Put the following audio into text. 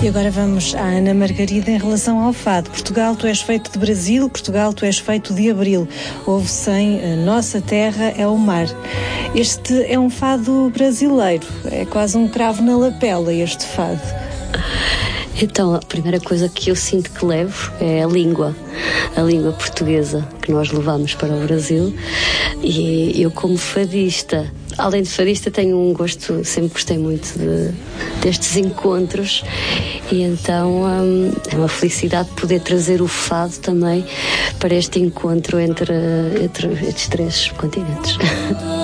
E agora vamos à Ana Margarida em relação ao fado. Portugal, tu és feito de Brasil, Portugal, tu és feito de Abril. Houve sem a nossa terra é o mar. Este é um fado brasileiro, é quase um cravo na lapela este fado. Então, a primeira coisa que eu sinto que levo é a língua portuguesa que nós levamos para o Brasil. E eu, como fadista, além de fadista, tenho um gosto, sempre gostei muito destes encontros, e então é uma felicidade poder trazer o fado também para este encontro entre estes três continentes.